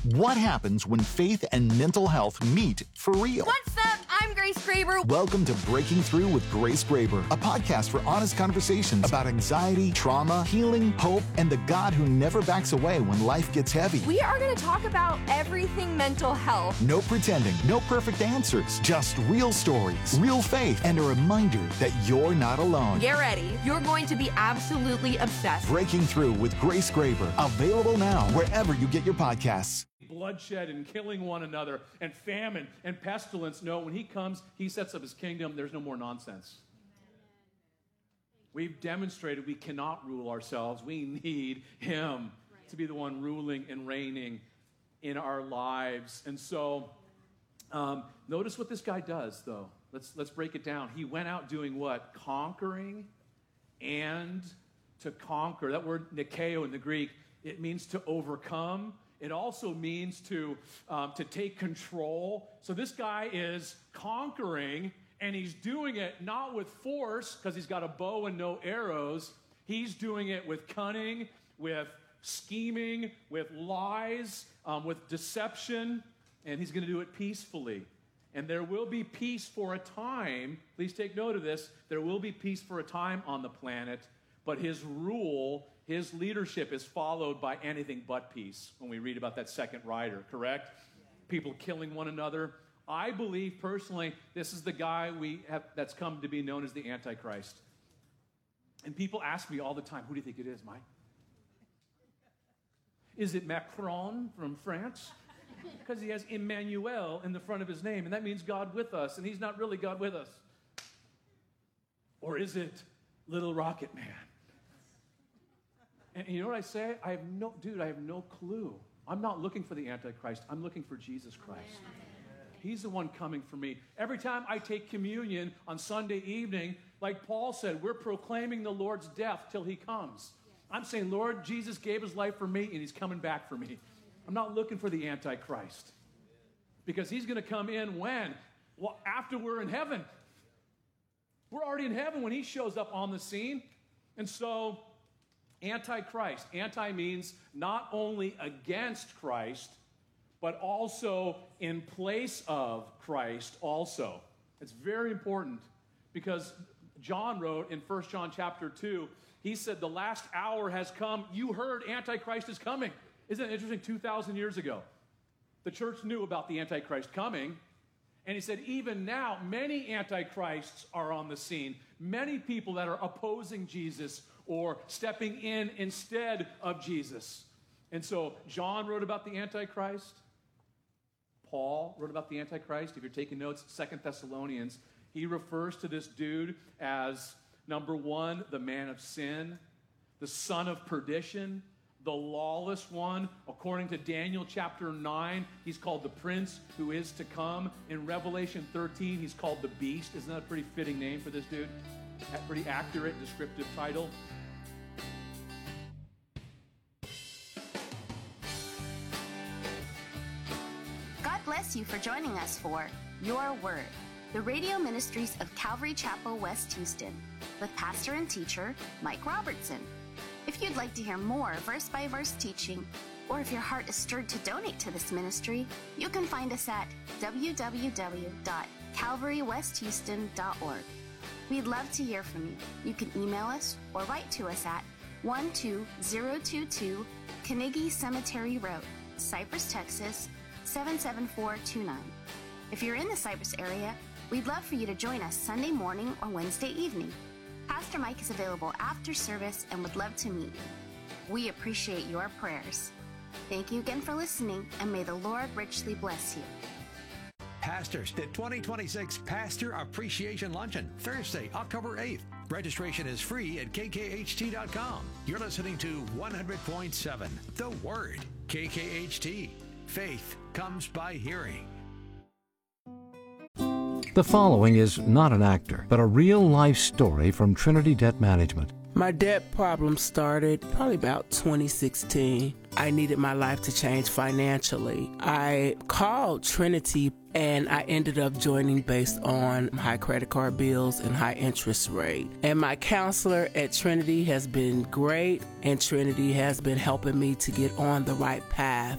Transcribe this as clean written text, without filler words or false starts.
What happens when faith and mental health meet for real? What's up? I'm Grace Graber. Welcome to Breaking Through with Grace Graber, a podcast for honest conversations about anxiety, trauma, healing, hope, and the God who never backs away when life gets heavy. We are going to talk about everything mental health. No pretending, no perfect answers, just real stories, real faith, and a reminder that you're not alone. Get ready. You're going to be absolutely obsessed. Breaking Through with Grace Graber, available now wherever you get your podcasts. Bloodshed and killing one another and famine and pestilence. No, when he comes, he sets up his kingdom. There's no more nonsense. We've demonstrated we cannot rule ourselves. We need him to be the one ruling and reigning in our lives. And so notice what this guy does, though. Let's break it down. He went out doing what? Conquering and to conquer. That word nikeo in the Greek, it means to overcome. It also means to take control. So this guy is conquering, and he's doing it not with force, because he's got a bow and no arrows. He's doing it with cunning, with scheming, with lies, with deception, and he's going to do it peacefully. And there will be peace for a time. Please take note of this. There will be peace for a time on the planet, but his rule, his leadership is followed by anything but peace when we read about that second rider, correct? People killing one another. I believe personally this is the guy that's come to be known as the Antichrist. And people ask me all the time, who do you think it is, Mike? Is it Macron from France? Because he has Emmanuel in the front of his name, and that means God with us, and he's not really God with us. Or is it Little Rocket Man? And you know what I say? I have no clue. I'm not looking for the Antichrist. I'm looking for Jesus Christ. He's the one coming for me. Every time I take communion on Sunday evening, like Paul said, we're proclaiming the Lord's death till he comes. I'm saying, Lord, Jesus gave his life for me, and he's coming back for me. I'm not looking for the Antichrist, because he's going to come in when? Well, after we're in heaven. We're already in heaven when he shows up on the scene. And so, Antichrist. Anti means not only against Christ, but also in place of Christ also. It's very important, because John wrote in 1 John chapter 2, he said, the last hour has come. You heard Antichrist is coming. Isn't it interesting? 2,000 years ago, the church knew about the Antichrist coming. And he said, even now, many antichrists are on the scene. Many people that are opposing Jesus or stepping in instead of Jesus. And so John wrote about the Antichrist. Paul wrote about the Antichrist. If you're taking notes, 2 Thessalonians, he refers to this dude as, number one, the man of sin, the son of perdition, the lawless one. According to Daniel chapter 9, he's called the prince who is to come. In Revelation 13, he's called the beast. Isn't that a pretty fitting name for this dude? A pretty accurate, descriptive title. God bless you for joining us for Your Word, the radio ministries of Calvary Chapel, West Houston, with pastor and teacher Mike Robertson. If you'd like to hear more verse-by-verse teaching, or if your heart is stirred to donate to this ministry, you can find us at www.calvarywesthouston.org. We'd love to hear from you. You can email us or write to us at 12022 Carnegie Cemetery Road, Cypress, Texas, 77429. If you're in the Cypress area, we'd love for you to join us Sunday morning or Wednesday evening. Pastor Mike is available after service and would love to meet you. We appreciate your prayers. Thank you again for listening, and may the Lord richly bless you. Pastors, the 2026 Pastor Appreciation Luncheon, Thursday, October 8th. Registration is free at kkht.com. You're listening to 100.7 The Word, KKHT. Faith comes by hearing. The following is not an actor, but a real-life story from Trinity Debt Management. My debt problem started probably about 2016. I needed my life to change financially. I called Trinity and I ended up joining based on high credit card bills and high interest rate. And my counselor at Trinity has been great, and Trinity has been helping me to get on the right path.